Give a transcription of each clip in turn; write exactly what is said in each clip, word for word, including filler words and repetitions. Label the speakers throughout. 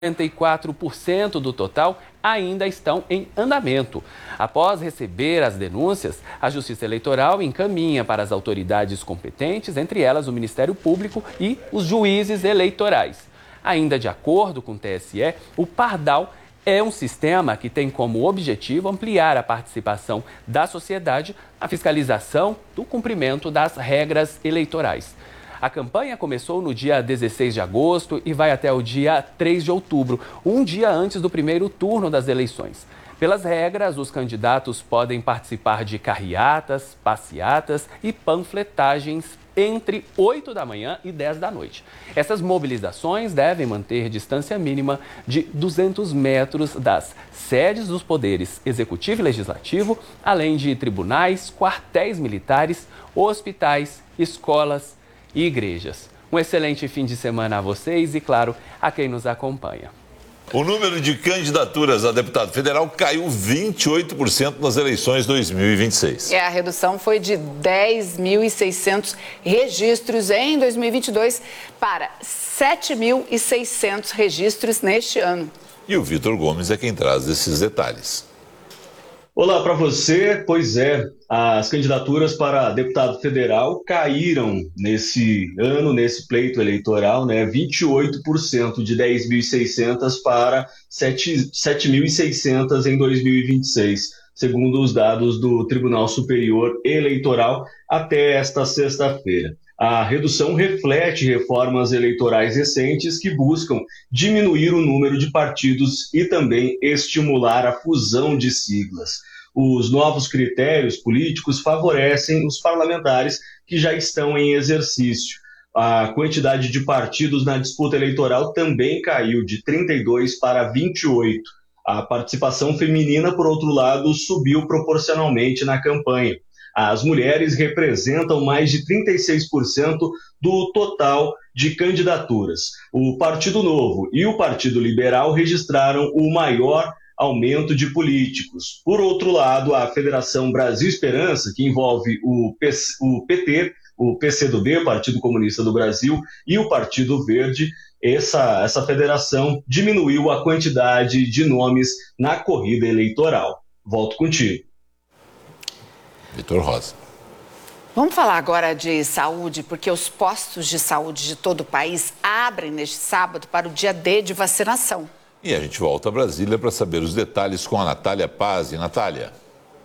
Speaker 1: noventa e quatro por cento do total ainda estão em andamento. Após receber as denúncias, a Justiça Eleitoral encaminha para as autoridades competentes, entre elas o Ministério Público e os juízes eleitorais. Ainda de acordo com o T S E, o Pardal é um sistema que tem como objetivo ampliar a participação da sociedade na fiscalização do cumprimento das regras eleitorais. A campanha começou no dia dezesseis de agosto e vai até o dia três de outubro, um dia antes do primeiro turno das eleições. Pelas regras, os candidatos podem participar de carreatas, passeatas e panfletagens entre oito da manhã e dez da noite. Essas mobilizações devem manter distância mínima de duzentos metros das sedes dos poderes executivo e legislativo, além de tribunais, quartéis militares, hospitais, escolas e igrejas. Um excelente fim de semana a vocês e, claro, a quem nos acompanha.
Speaker 2: O número de candidaturas a deputado federal caiu vinte e oito por cento nas eleições dois mil e vinte e seis.
Speaker 3: É, a redução foi de dez mil e seiscentos registros em dois mil e vinte e dois para sete mil e seiscentos registros neste ano.
Speaker 2: E o Vitor Gomes é quem traz esses detalhes.
Speaker 4: Olá para você. Pois é, as candidaturas para deputado federal caíram nesse ano, nesse pleito eleitoral, né? vinte e oito por cento de dez mil e seiscentos para sete mil e seiscentos em dois mil e vinte e seis, segundo os dados do Tribunal Superior Eleitoral até esta sexta-feira. A redução reflete reformas eleitorais recentes que buscam diminuir o número de partidos e também estimular a fusão de siglas. Os novos critérios políticos favorecem os parlamentares que já estão em exercício. A quantidade de partidos na disputa eleitoral também caiu de trinta e dois para vinte e oito. A participação feminina, por outro lado, subiu proporcionalmente na campanha. As mulheres representam mais de trinta e seis por cento do total de candidaturas. O Partido Novo e o Partido Liberal registraram o maior aumento de políticos. Por outro lado, a Federação Brasil Esperança, que envolve o P T, o P C do B, Partido Comunista do Brasil, e o Partido Verde, essa, essa federação diminuiu a quantidade de nomes na corrida eleitoral. Volto contigo.
Speaker 2: Vitor Rosa.
Speaker 3: Vamos falar agora de saúde, porque os postos de saúde de todo o país abrem neste sábado para o dia D de vacinação.
Speaker 2: E a gente volta a Brasília para saber os detalhes com a Natália Paz. E Natália?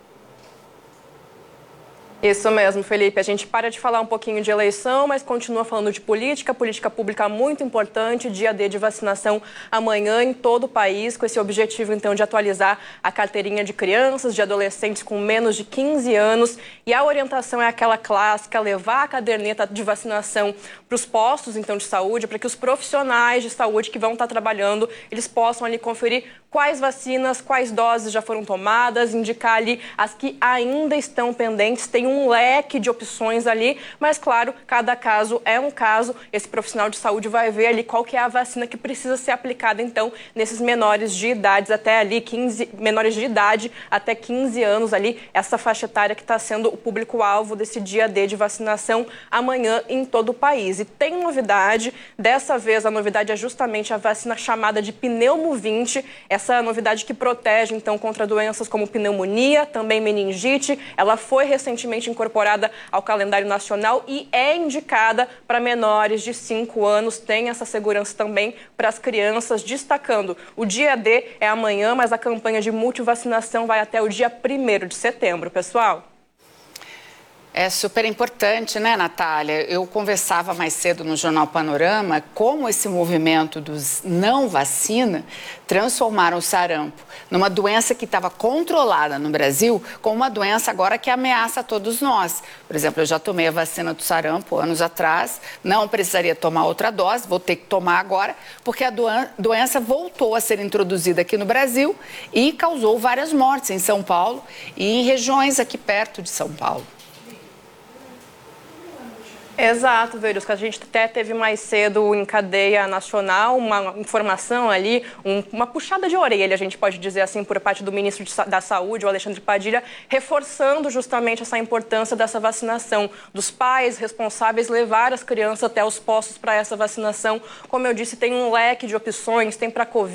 Speaker 5: Isso mesmo, Felipe. A gente para de falar um pouquinho de eleição, mas continua falando de política, política pública muito importante, dia D de vacinação amanhã em todo o país, com esse objetivo, então, de atualizar a carteirinha de crianças, de adolescentes com menos de quinze anos. E a orientação é aquela clássica, levar a caderneta de vacinação para os postos, então, de saúde, para que os profissionais de saúde que vão estar trabalhando, eles possam ali conferir quais vacinas, quais doses já foram tomadas, indicar ali as que ainda estão pendentes. Tem um leque de opções ali, mas claro, cada caso é um caso. Esse profissional de saúde vai ver ali qual que é a vacina que precisa ser aplicada, então, nesses menores de idade, até ali quinze, menores de idade até quinze anos ali, essa faixa etária que está sendo o público-alvo desse dia D de vacinação amanhã em todo o país. E tem novidade, dessa vez a novidade é justamente a vacina chamada de Pneumo vinte, essa novidade que protege, então, contra doenças como pneumonia, também meningite. Ela foi recentemente incorporada ao calendário nacional e é indicada para menores de cinco anos. Tem essa segurança também para as crianças, destacando o dia D é amanhã, mas a campanha de multivacinação vai até o dia primeiro de setembro, pessoal.
Speaker 3: É super importante, né, Natália? Eu conversava mais cedo no Jornal Panorama como esse movimento dos não vacina transformaram o sarampo numa doença que estava controlada no Brasil com uma doença agora que ameaça a todos nós. Por exemplo, eu já tomei a vacina do sarampo anos atrás, não precisaria tomar outra dose, vou ter que tomar agora, porque a doença voltou a ser introduzida aqui no Brasil e causou várias mortes em São Paulo e em regiões aqui perto de São Paulo.
Speaker 5: Exato, Verusca. A gente até teve mais cedo em cadeia nacional uma informação ali, um, uma puxada de orelha, a gente pode dizer assim, por parte do ministro de, da Saúde, o Alexandre Padilha, reforçando justamente essa importância dessa vacinação, dos pais responsáveis levar as crianças até os postos para essa vacinação. Como eu disse, tem um leque de opções, tem para Covid,